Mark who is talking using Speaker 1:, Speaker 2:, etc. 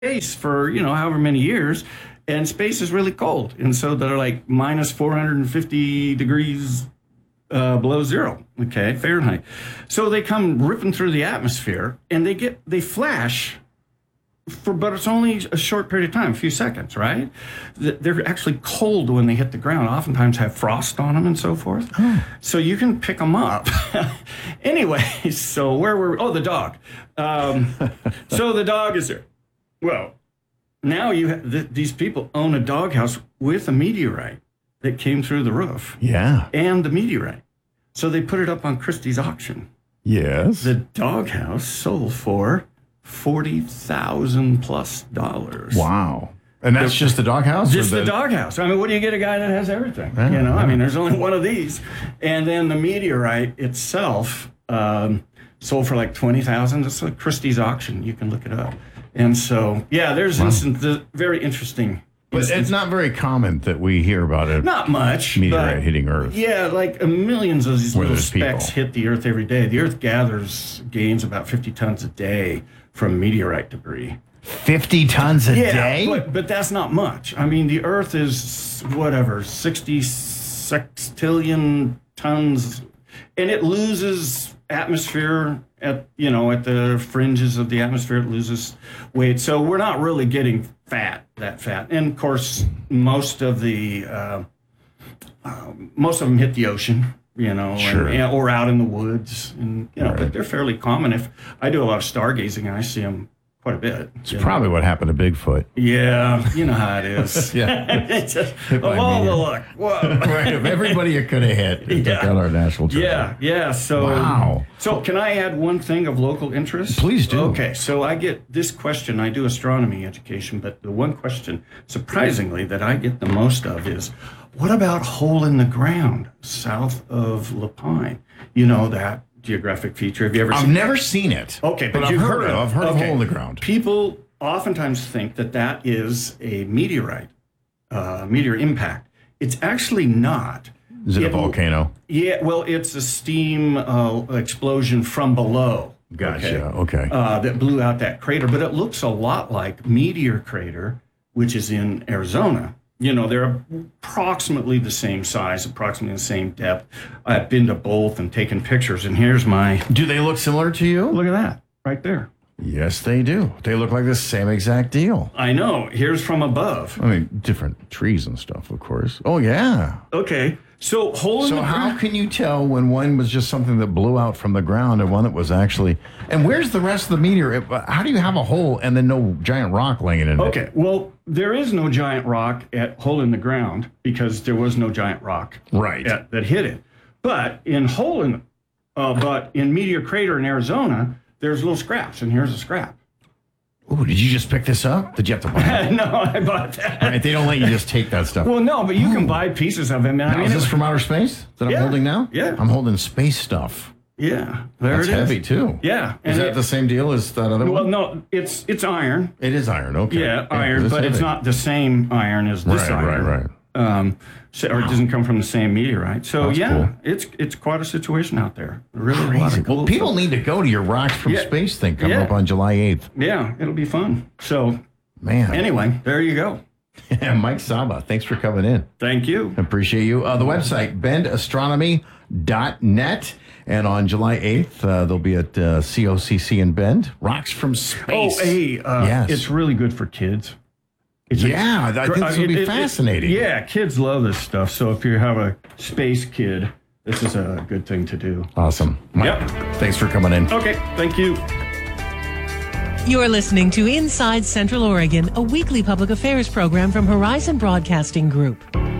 Speaker 1: space for, however many years, and space is really cold. And so they're like minus 450 degrees below zero, okay, Fahrenheit. So they come ripping through the atmosphere, and they flash, but it's only a short period of time, a few seconds, right? They're actually cold when they hit the ground, oftentimes have frost on them and so forth. Oh. So you can pick them up. Anyway, so where were we? Oh, the dog. So the dog is there. Well, now these people own a doghouse with a meteorite that came through the roof.
Speaker 2: Yeah.
Speaker 1: And the meteorite. So they put it up on Christie's auction.
Speaker 2: Yes.
Speaker 1: The doghouse sold for $40,000 plus.
Speaker 2: Wow. And that's just the doghouse?
Speaker 1: Just the doghouse. I mean, what do you get a guy that has everything? I mean, there's only one of these. And then the meteorite itself sold for like $20,000. It's a Christie's auction. You can look it up. And so, there's very interesting.
Speaker 2: But it's not very common that we hear about it.
Speaker 1: Not much.
Speaker 2: Meteorite hitting Earth.
Speaker 1: Yeah, like millions of these little specks hit the Earth every day. The Earth gains about 50 tons a day from meteorite debris.
Speaker 2: 50 tons a day?
Speaker 1: But that's not much. I mean, the Earth is, 66 trillion tons, and it loses atmosphere at the fringes of the atmosphere. It loses weight. So we're not really getting that fat. And of course, most of them hit the ocean,
Speaker 2: sure.
Speaker 1: or out in the woods, and right. But they're fairly common. If I do a lot of stargazing, and I see them quite a bit.
Speaker 2: It's probably what happened to Bigfoot.
Speaker 1: Yeah, you know how it is.
Speaker 2: Yeah.
Speaker 1: Of all the luck.
Speaker 2: Right, of everybody it could have hit. It took out our national treasure.
Speaker 1: Yeah. So,
Speaker 2: wow.
Speaker 1: So can I add one thing of local interest?
Speaker 2: Please do.
Speaker 1: Okay, so I get this question. I do astronomy education, but the one question, surprisingly, that I get the most of is, what about Hole in the Ground south of La Pine? That geographic feature. Have you ever seen it?
Speaker 2: I've never seen it.
Speaker 1: Okay,
Speaker 2: but I've heard of it. I've heard of Hole in the Ground.
Speaker 1: People oftentimes think that is a meteor impact. It's actually not.
Speaker 2: Is it a volcano?
Speaker 1: Yeah, well, it's a steam explosion from below.
Speaker 2: Gotcha, okay.
Speaker 1: That blew out that crater, but it looks a lot like Meteor Crater, which is in Arizona. They're approximately the same size, approximately the same depth. I've been to both and taken pictures, and here's my...
Speaker 2: Do they look similar to you?
Speaker 1: Look at that, right there.
Speaker 2: Yes, they do. They look like the same exact deal.
Speaker 1: I know. Here's from above.
Speaker 2: I mean, different trees and stuff, of course. Oh, yeah.
Speaker 1: Okay. So
Speaker 2: how can you tell when one was just something that blew out from the ground and one that was actually... And where's the rest of the meteor? How do you have a hole and then no giant rock laying in it?
Speaker 1: Okay, well, there is no giant rock at Hole in the Ground because there was no giant rock that hit it. But in Meteor Crater in Arizona, there's little scraps, and here's a scrap.
Speaker 2: Oh, did you just pick this up? Did you have to buy it?
Speaker 1: No, I bought that.
Speaker 2: Right, they don't let you just take that stuff.
Speaker 1: Well, no, but you can buy pieces of it.
Speaker 2: Is this from outer space that I'm holding now?
Speaker 1: Yeah.
Speaker 2: I'm holding space stuff.
Speaker 1: Yeah,
Speaker 2: That's heavy, too.
Speaker 1: Yeah.
Speaker 2: Is that the same deal as that other one?
Speaker 1: Well, no, it's iron.
Speaker 2: It is iron, okay.
Speaker 1: Yeah, iron, but it's not the same iron as this iron.
Speaker 2: Right.
Speaker 1: Or it doesn't come from the same meteorite. So,
Speaker 2: cool.
Speaker 1: it's quite a situation out there. Really
Speaker 2: crazy.
Speaker 1: A lot of cool
Speaker 2: people
Speaker 1: stuff.
Speaker 2: need to go to your Rocks from Space thing coming up on July 8th.
Speaker 1: Yeah, it'll be fun. So,
Speaker 2: man.
Speaker 1: Anyway, there you go.
Speaker 2: Mike Saba, thanks for coming in.
Speaker 1: Thank you.
Speaker 2: Appreciate you. The website, bendastronomy.net. And on July 8th, they'll be at COCC in Bend. Rocks from Space.
Speaker 1: Oh, hey,
Speaker 2: yes.
Speaker 1: It's really good for kids.
Speaker 2: I think this will be fascinating.
Speaker 1: Kids love this stuff. So if you have a space kid, this is a good thing to do.
Speaker 2: Awesome. Mike, thanks for coming in.
Speaker 1: Okay, thank you.
Speaker 3: You're listening to Inside Central Oregon, a weekly public affairs program from Horizon Broadcasting Group.